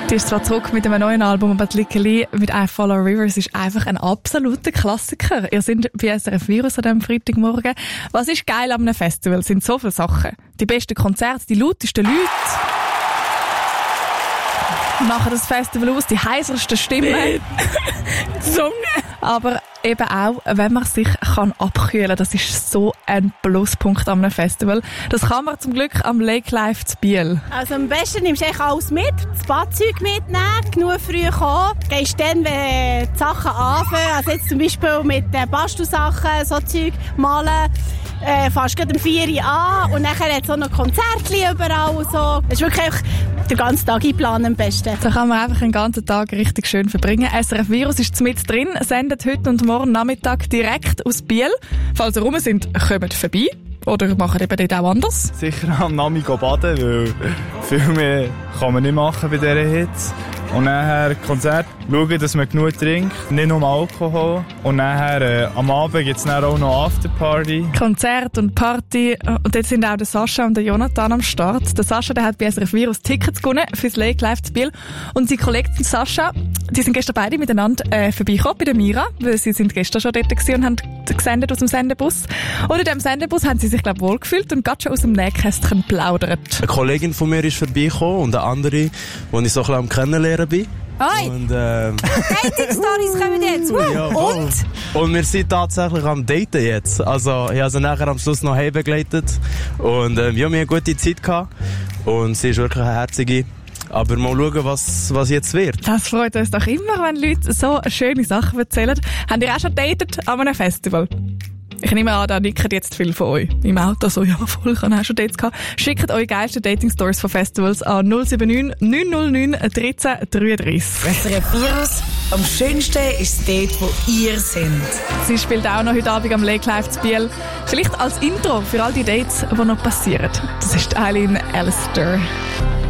Die ist zwar zurück mit einem neuen Album, aber die Lickeli mit I Follow Rivers ist einfach ein absoluter Klassiker. Ihr seid bei SRF Virus an diesem Freitagmorgen. Was ist geil an einem Festival? Es sind so viele Sachen. Die besten Konzerte, die lautesten Leute machen das Festival aus, die heisersten Stimmen. Gesungen. Aber eben auch, wenn man sich abkühlen kann, das ist so ein Pluspunkt an einem Festival. Das kann man zum Glück am Lake Life zu Biel. Also am besten nimmst du alles mit, das Badzeug mitnehmen, genug früh kommen. Gehst dann, wenn die Sachen anfangen, also jetzt zum Beispiel mit Bastelsachen, so Zeug, malen, fährst du um 4 Uhr an und dann hat es auch noch Konzerte überall und so. Das ist wirklich den ganzen Tag einplanen am besten. So kann man einfach den ganzen Tag richtig schön verbringen. SRF Virus ist mit drin, sendet heute und morgen Nachmittag direkt aus Biel. Falls ihr rum sind, kommt vorbei. Oder machen eben dort auch anders. Sicher am Nachmittag baden, weil viel mehr kann man nicht machen bei dieser Hitze. Und nachher Konzert, schauen, dass man genug trinkt, nicht nur Alkohol. Und nachher am Abend gibt es dann auch noch Afterparty. Konzert und Party. Und dort sind auch der Sascha und der Jonathan am Start. Der Sascha, der hat bei SRF Virus Tickets gewonnen fürs Lake Live zu Biel. Und seine Kollegen Sascha, die sind gestern beide miteinander vorbeigekommen bei der Mira, weil sie sind gestern schon dort gewesen und haben gesendet aus dem Sendebus. Und in diesem Sendebus haben sie sich, glaube ich, wohlgefühlt und gerade schon aus dem Nähkästchen plaudert. Eine Kollegin von mir ist vorbeigekommen und eine andere, die ich so ein bisschen am Kennenlernen bin. Oi! Und, Dating-Stories kommen jetzt. Ja, und wir sind tatsächlich am Daten jetzt. Also, ich habe sie nachher am Schluss noch heimbegleitet. Und wir haben eine gute Zeit gehabt. Und sie ist wirklich eine herzige. Aber mal schauen, was jetzt wird. Das freut uns doch immer, wenn Leute so schöne Sachen erzählen. Habt ihr auch schon datet an einem Festival? Ich nehme an, da nicken jetzt viele von euch im Auto. So, ja, voll, ich habe auch schon Dates gehabt. Schickt eure geilsten Dating-Stories von Festivals an 079 909 1333. SRF Virus. Am schönsten ist es dort, wo ihr seid. Sie spielt auch noch heute Abend am Lake Live zu Biel. Vielleicht als Intro für all die Dates, die noch passieren. Das ist Eileen Alistair.